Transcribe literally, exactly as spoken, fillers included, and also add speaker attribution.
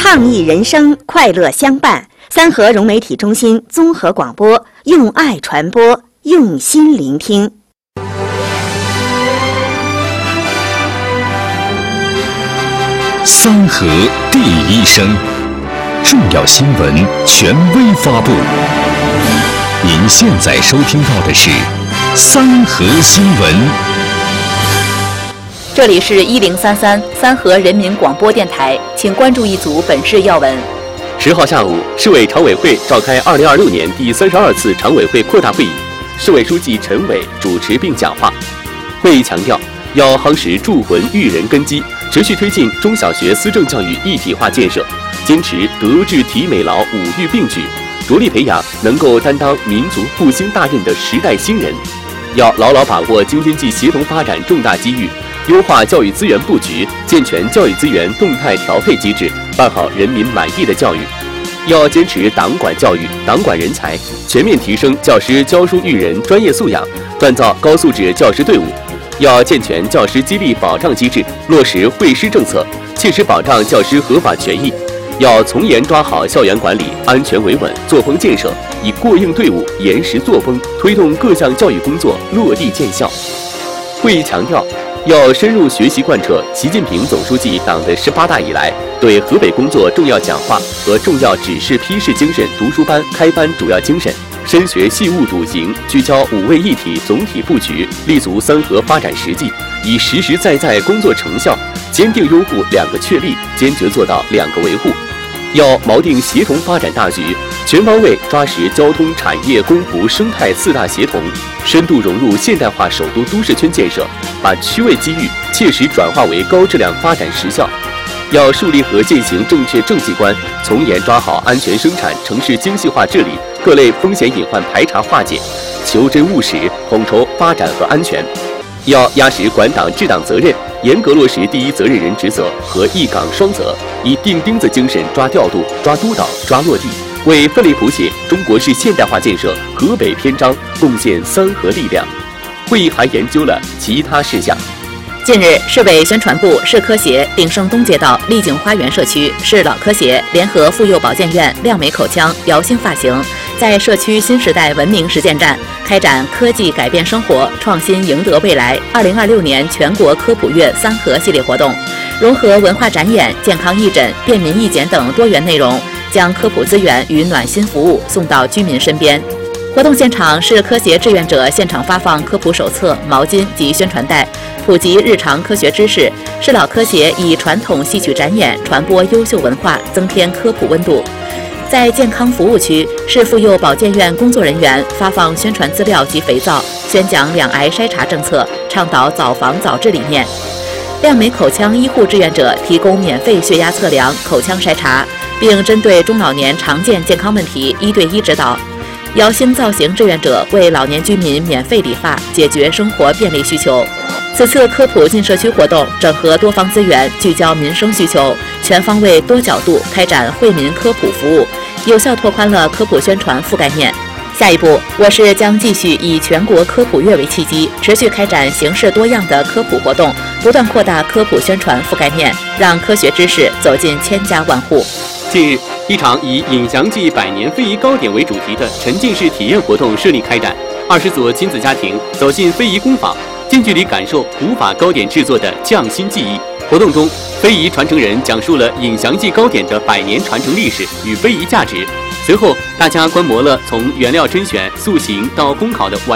Speaker 1: 倡议人生，快乐相伴。三河融媒体中心综合广播，用爱传播，用心聆听。
Speaker 2: 三河第一声，重要新闻权威发布。您现在收听到的是三河新闻。
Speaker 3: 这里是一零三三三河人民广播电台，请关注一组本市要闻。
Speaker 4: 十号下午，市委常委会召开二零二六年第三十二次常委会扩大会议，市委书记陈伟主持并讲话。会议强调，要夯实铸魂育人根基，持续推进中小学思政教育一体化建设，坚持德智体美劳五育并举，着力培养能够担当民族复兴大任的时代新人。要牢牢把握京津冀协同发展重大机遇，优化教育资源布局，健全教育资源动态调配机制，办好人民满意的教育。要坚持党管教育、党管人才，全面提升教师教书育人专业素养，锻造高素质教师队伍。要健全教师激励保障机制，落实惠师政策，切实保障教师合法权益。要从严抓好校园管理，安全维稳，作风建设，以过硬队伍、严实作风，推动各项教育工作落地见效。会议强调，要深入学习贯彻习近平总书记党的十八大以来对河北工作重要讲话和重要指示批示精神读书班开班主要精神，深学细务笃行，聚焦五位一体总体布局，立足三河发展实际，以实实在在工作成效，坚定拥护两个确立，坚决做到两个维护。要锚定协同发展大局，全方位抓实交通、产业、公服、生态四大协同，深度融入现代化首都都市圈建设，把区位机遇切实转化为高质量发展实效。要树立和践行正确政绩观，从严抓好安全生产、城市精细化治理、各类风险隐患排查化解，求真务实，统筹发展和安全。要压实管党治党责任，严格落实第一责任人职责和一岗双责，以钉钉子精神抓调度、抓督导、抓落地，为奋力谱写中国式现代化建设河北篇章贡献三河力量。会议还研究了其他事项。
Speaker 3: 近日，市委宣传部、市科协、鼎盛东街道丽景花园社区、市老科协联合妇幼保健院、亮美口腔、瑶星发型，在社区新时代文明实践站开展科技改变生活，创新赢得未来二零二六年全国科普月三河系列活动，融合文化展演、健康义诊、便民义检等多元内容，将科普资源与暖心服务送到居民身边。活动现场，市科协志愿者现场发放科普手册、毛巾及宣传带，普及日常科学知识；市老科协以传统戏曲展演传播优秀文化，增添科普温度。在健康服务区，市妇幼保健院工作人员发放宣传资料及肥皂，宣讲两癌筛查政策，倡导早防早治理念。亮美口腔医护志愿者提供免费血压测量、口腔筛查，并针对中老年常见健康问题一对一指导。瑶星造型志愿者为老年居民免费理发，解决生活便利需求。此次科普进社区活动整合多方资源，聚焦民生需求，全方位多角度开展惠民科普服务，有效拓宽了科普宣传覆盖面。下一步，我市将继续以全国科普月为契机，持续开展形式多样的科普活动，不断扩大科普宣传覆盖面，让科学知识走进千家万户。
Speaker 4: 近日，一场以尹祥记百年非遗糕点为主题的沉浸式体验活动顺利开展，二十组亲子家庭走进非遗工坊，近距离感受古法糕点制作的匠心技艺。活动中，非遗传承人讲述了尹祥记糕点的百年传承历史与非遗价值。随后，大家观摩了从原料甄选、塑形到烘烤的完